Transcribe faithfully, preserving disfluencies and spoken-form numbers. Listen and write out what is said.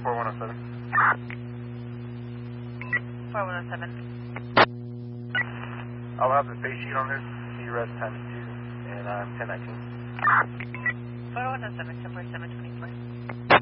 four one oh seven. four one oh seven. I'll have the face sheet on this, C res times two, and I'm ten nineteen. four one oh seven, ten four seven twenty-four.